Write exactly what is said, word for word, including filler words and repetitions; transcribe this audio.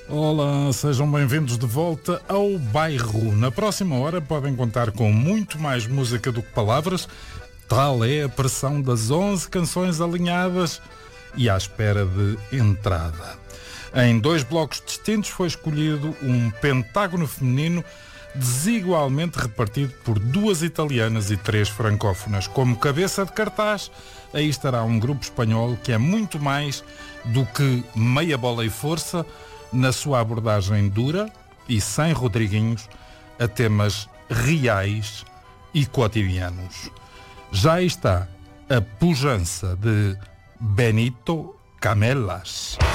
Olá, sejam bem-vindos de volta ao Bairro. Na próxima hora podem contar com muito mais música do que palavras. Tal é a pressão das onze canções alinhadas e à espera de entrada. Em dois blocos distintos foi escolhido um pentágono feminino desigualmente repartido por duas italianas e três francófonas. Como cabeça de cartaz, aí estará um grupo espanhol que é muito mais do que meia bola e força na sua abordagem dura e sem Rodriguinhos a temas reais e cotidianos. Já aí está a pujança de Benito Camelas.